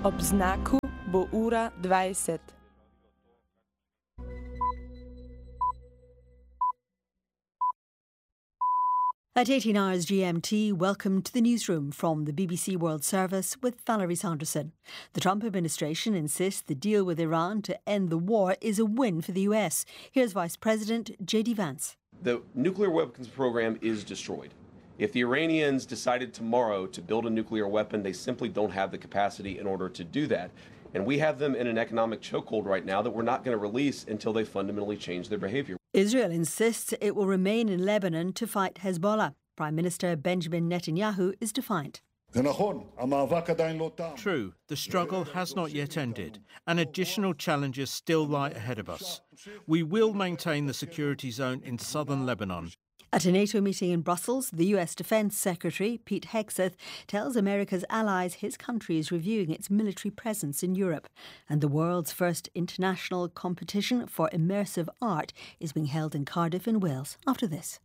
Ob znaku bo ura 20. At 18 hours GMT, welcome to the newsroom from the BBC World Service with Valerie Sanderson. The Trump administration insists the deal with Iran to end the war is a win for the US. Here's Vice President J.D. Vance. The nuclear weapons program is destroyed. If the Iranians decided tomorrow to build a nuclear weapon, they simply don't have the capacity in order to do that. And we have them in an economic chokehold right now that we're not going to release until they fundamentally change their behavior. Israel insists it will remain in Lebanon to fight Hezbollah. Prime Minister Benjamin Netanyahu is defiant. True, the struggle has not yet ended, and additional challenges still lie ahead of us. We will maintain the security zone in southern Lebanon. At a NATO meeting in Brussels, the US Defence Secretary, Pete Hegseth, tells America's allies his country is reviewing its military presence in Europe. And the world's first international competition for immersive art is being held in Cardiff in Wales. After this.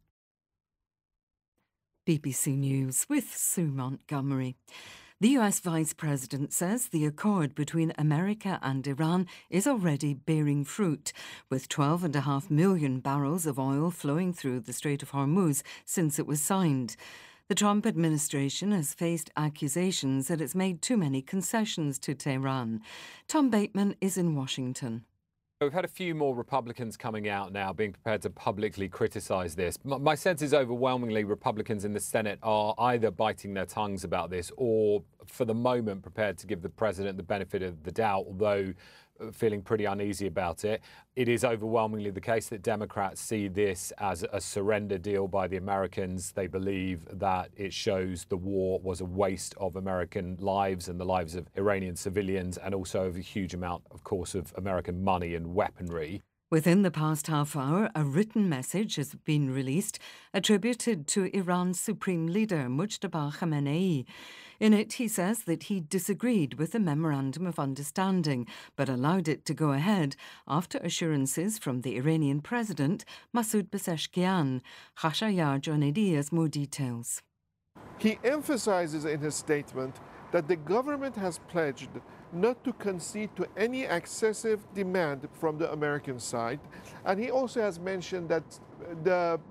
BBC News with Sue Montgomery. The US Vice President says the accord between America and Iran is already bearing fruit, with 12.5 million barrels of oil flowing through the Strait of Hormuz since it was signed. The Trump administration has faced accusations that it's made too many concessions to Tehran. Tom Bateman is in Washington. We've had a few more Republicans coming out now being prepared to publicly criticise this. My sense is overwhelmingly Republicans in the Senate are either biting their tongues about this or, for the moment, prepared to give the president the benefit of the doubt, although feeling pretty uneasy about it. It is overwhelmingly the case that Democrats see this as a surrender deal by the Americans. They believe that it shows the war was a waste of American lives and the lives of Iranian civilians, and also of a huge amount, of course, of American money and weaponry. Within the past half hour, a written message has been released attributed to Iran's Supreme Leader, Mujtaba Khamenei. In it, he says that he disagreed with the Memorandum of Understanding, but allowed it to go ahead after assurances from the Iranian President, Masoud Pezeshkian. Khashayar Jonedi has more details. He emphasizes in his statement that the government has pledged not to concede to any excessive demand from the American side. And he also has mentioned that the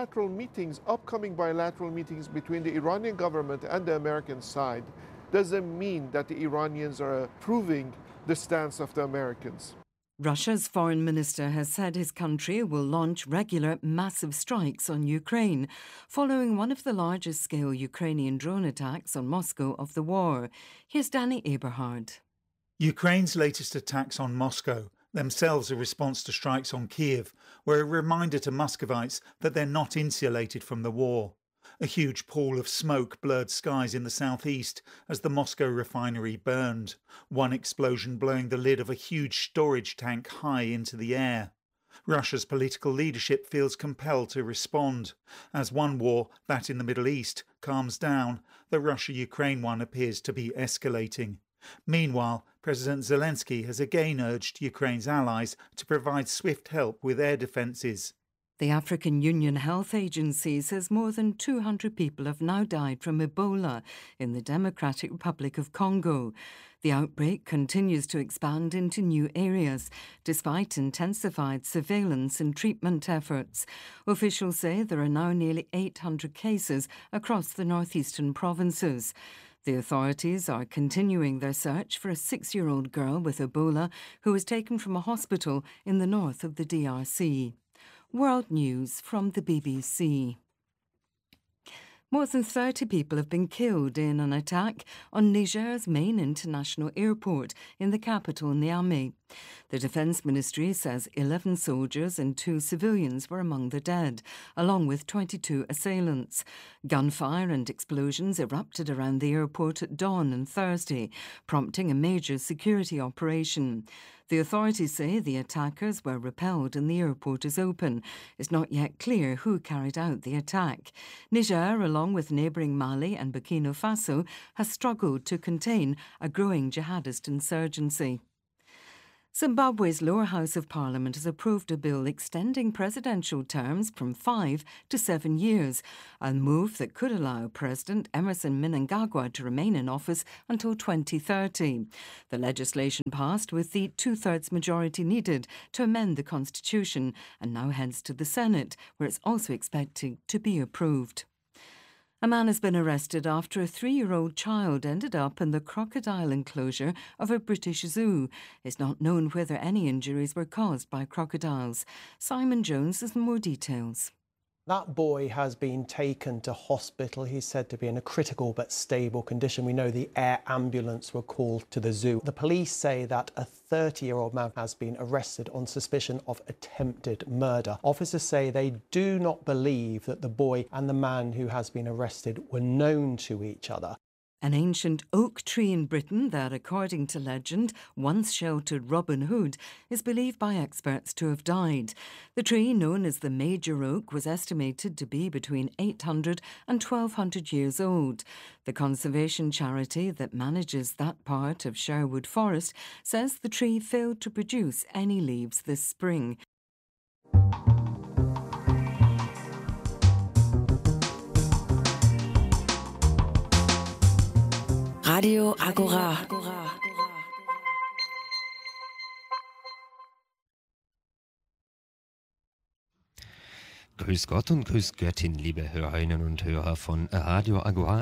upcoming bilateral meetings between the Iranian government and the American side doesn't mean that the Iranians are approving the stance of the Americans. Russia's foreign minister has said his country will launch regular massive strikes on Ukraine, following one of the largest scale Ukrainian drone attacks on Moscow of the war. Here's Danny Eberhard. Ukraine's latest attacks on Moscow, themselves a response to strikes on Kiev, were a reminder to Muscovites that they're not insulated from the war. A huge pool of smoke blurred skies in the southeast as the Moscow refinery burned, one explosion blowing the lid of a huge storage tank high into the air. Russia's political leadership feels compelled to respond. As one war, that in the Middle East, calms down, the Russia-Ukraine one appears to be escalating. Meanwhile, President Zelensky has again urged Ukraine's allies to provide swift help with air defences. The African Union Health Agency says more than 200 people have now died from Ebola in the Democratic Republic of Congo. The outbreak continues to expand into new areas, despite intensified surveillance and treatment efforts. Officials say there are now nearly 800 cases across the northeastern provinces. The authorities are continuing their search for a 6-year-old girl with Ebola who was taken from a hospital in the north of the DRC. World News from the BBC. More than 30 people have been killed in an attack on Niger's main international airport in the capital, Niamey. The Defence Ministry says 11 soldiers and 2 civilians were among the dead, along with 22 assailants. Gunfire and explosions erupted around the airport at dawn on Thursday, prompting a major security operation. The authorities say the attackers were repelled and the airport is open. It's not yet clear who carried out the attack. Niger, along with neighbouring Mali and Burkina Faso, has struggled to contain a growing jihadist insurgency. Zimbabwe's lower house of parliament has approved a bill extending presidential terms from 5 to 7 years, a move that could allow President Emmerson Mnangagwa to remain in office until 2030. The legislation passed with the two-thirds majority needed to amend the constitution and now heads to the Senate, where it's also expected to be approved. A man has been arrested after a 3-year-old child ended up in the crocodile enclosure of a British zoo. It's not known whether any injuries were caused by crocodiles. Simon Jones has more details. That boy has been taken to hospital. He's said to be in a critical but stable condition. We know the air ambulance were called to the zoo. The police say that a 30-year-old man has been arrested on suspicion of attempted murder. Officers say they do not believe that the boy and the man who has been arrested were known to each other. An ancient oak tree in Britain that, according to legend, once sheltered Robin Hood, is believed by experts to have died. The tree, known as the Major Oak, was estimated to be between 800 and 1200 years old. The conservation charity that manages that part of Sherwood Forest says the tree failed to produce any leaves this spring. Radio Agora. Grüß Gott und grüß Göttin, liebe Hörerinnen und Hörer von Radio Agora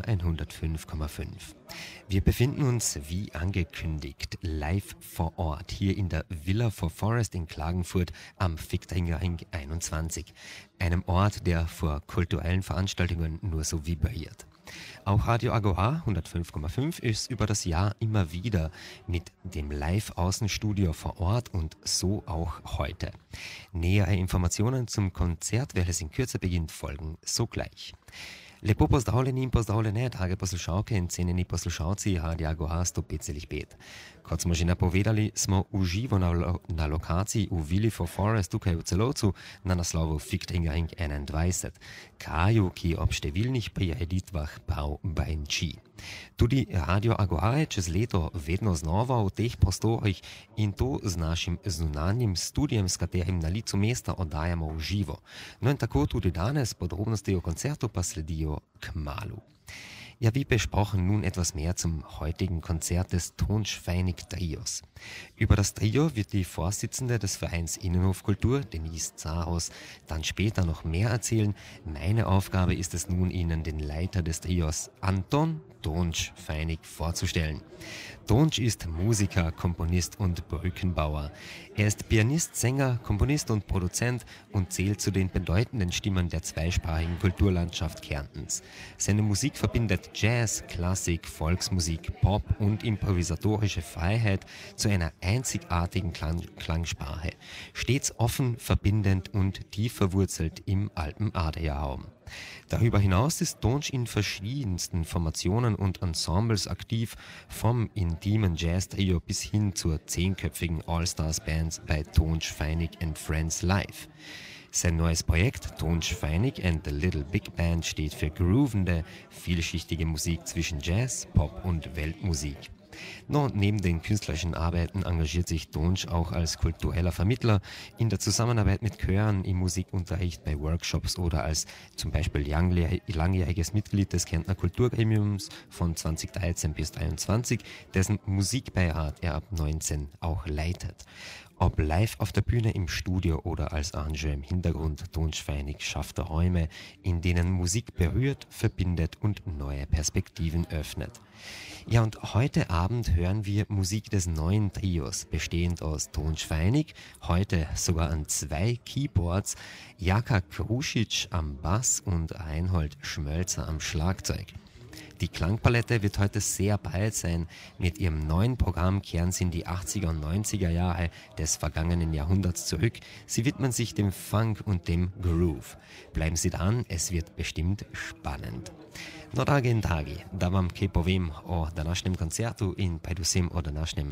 105,5. Wir befinden uns, wie angekündigt, live vor Ort hier in der Villa for Forest in Klagenfurt am Fichtelring 21, einem Ort, der vor kulturellen Veranstaltungen nur so vibriert. Auch Radio Agora 105,5 ist über das Jahr immer wieder mit dem Live-Außenstudio vor Ort und so auch heute. Nähere Informationen zum Konzert, welches in Kürze beginnt, folgen sogleich. Lepo pozdravljeni in pozdravljene, drage poslušalke in cenjeni poslušalci Radia Agora 105,5. Kot smo že napovedali, smo uživo na lokaciji v Vili for Forest tukaj v Celovcu na naslovu Fichtelring 21, kraju, ki ob številnih prireditvah prav brenči. Tudi Radio Agora je čez leto vedno znova v teh prostorih in to z našim zunanjim studijem, s katerim na licu mesta oddajamo v živo. No in tako tudi danes, podrobnosti o koncertu pa sledijo kmalu. Ja, wie besprochen, nun etwas mehr zum heutigen Konzert des Tonschweinig Trios. Über das Trio wird die Vorsitzende des Vereins Innenhofkultur, Denise Zaros, dann später noch mehr erzählen. Meine Aufgabe ist es nun, Ihnen den Leiter des Trios, Anton Tonschweinig, vorzustellen. Tonsch ist Musiker, Komponist und Brückenbauer. Er ist Pianist, Sänger, Komponist und Produzent und zählt zu den bedeutenden Stimmen der zweisprachigen Kulturlandschaft Kärntens. Seine Musik verbindet Jazz, Klassik, Volksmusik, Pop und improvisatorische Freiheit zu einer einzigartigen Klangsprache. Stets offen, verbindend und tief verwurzelt im Alpen-Adria-Raum. Darüber hinaus ist Tonsch in verschiedensten Formationen und Ensembles aktiv, vom intimen Jazz-Trio bis hin zur 10-köpfigen All-Stars-Band bei Tonschweinig and Friends Live. Sein neues Projekt Tonschweinig and the Little Big Band steht für groovende, vielschichtige Musik zwischen Jazz, Pop und Weltmusik. No, neben den künstlerischen Arbeiten engagiert sich Tonsch auch als kultureller Vermittler in der Zusammenarbeit mit Chören, im Musikunterricht, bei Workshops oder als zum Beispiel langjähriges Mitglied des Kärntner Kulturgremiums von 2013 bis 2023, dessen Musikbeirat er ab 19 auch leitet. Ob live auf der Bühne, im Studio oder als Arrangeur im Hintergrund, Tonschweinig schafft Räume, in denen Musik berührt, verbindet und neue Perspektiven öffnet. Ja, und heute Abend hören wir Musik des neuen Trios, bestehend aus Tonschweinig, heute sogar an 2 Keyboards, Jaka Krušić am Bass und Reinhold Schmölzer am Schlagzeug. Die Klangpalette wird heute sehr breit sein. Mit ihrem neuen Programm kehren sie in die 80er und 90er Jahre des vergangenen Jahrhunderts zurück. Sie widmen sich dem Funk und dem Groove. Bleiben Sie dran, es wird bestimmt spannend. No, dragi in dragi, da vam kaj povem o današnjem koncertu in predvsem o današnjem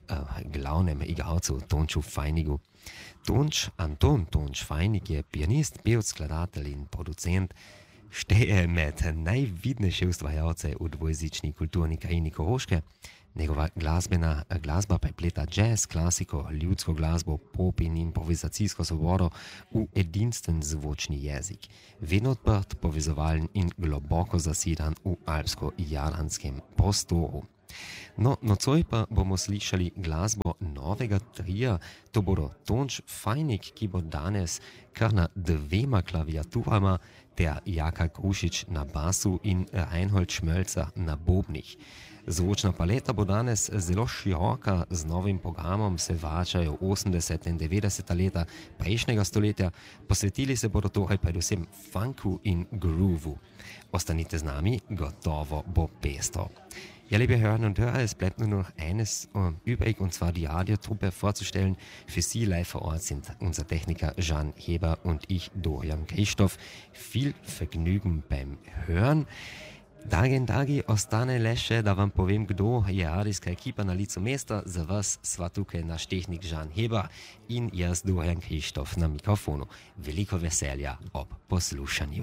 glavnem igralcu Tonču Fajnigu. Tonč, Anton Tonč Fajnig je pianist, pevec, skladatelj in producent. Šteje med najvidnejše ustvarjalce v dvojezični kulturni krajini Koroške. Njegova glasba prepleta jazz, klasiko, ljudsko glasbo, pop in improvizacijsko svobodo v edinstven zvočni jezik. Vedno odprt, povezovalen in globoko zasidan v alpsko-jadranskem prostoru. No, nocoj pa bomo slišali glasbo novega trija. To bodo Tonč Fajnik, ki bo danes kar na 2 klaviaturama, ter Jaka Krušič na basu in Reinhold Šmölcer na bobnih. Zvočna paleta bo danes zelo široka, z novim programom se vračajo 80. in 90. leta prejšnjega stoletja, posvetili se bodo torej predvsem funku in groovu. Ostanite z nami, gotovo bo pestro. Ja, liebe Hörerinnen und Hörer, es bleibt nur noch eines übrig, und zwar die Radiotruppe vorzustellen. Für Sie live vor Ort sind unser Techniker Jan Heber und ich, Dorian Christoph. Viel Vergnügen beim Hören. Dagi, ostane le še, da vam povem, kdo je radijska ekipa na licu mesta. Za vas sva tukaj naš tehnik Jan Heber in jaz, Dorian Christoph, na mikrofonu. Veliko veselja ob poslušanju.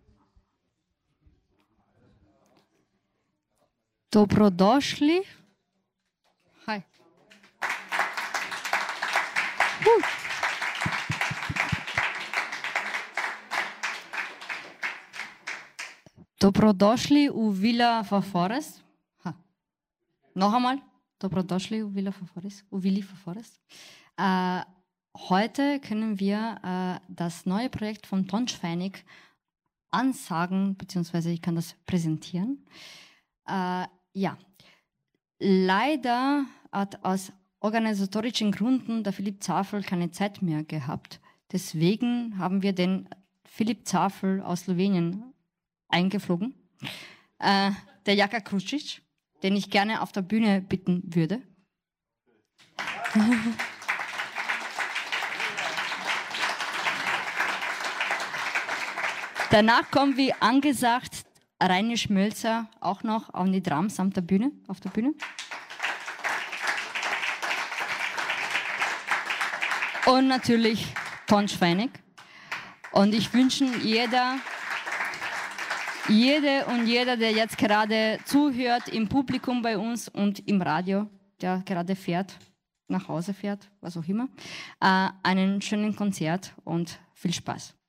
Dobrodošli. Hi. Dobrodošli v Villa Forest. Noch einmal. Dobrodošli v Villa Forest. Heute können wir das neue Projekt von Tonč Fajnik ansagen, beziehungsweise ich kann das präsentieren. Ja, leider hat aus organisatorischen Gründen der Philipp Zafel keine Zeit mehr gehabt. Deswegen haben wir den Philipp Zafel aus Slowenien eingeflogen. Der Jaka Krušič, den ich gerne auf der Bühne bitten würde. Danach kommen wie angesagt Reinhold Šmölcer auch noch auf die Drums auf der Bühne. Und natürlich Tonč Fajnik. Und ich wünsche jede und jeder, der jetzt gerade zuhört, im Publikum bei uns und im Radio, der gerade fährt, nach Hause fährt, was auch immer, einen schönen Konzert und viel Spaß.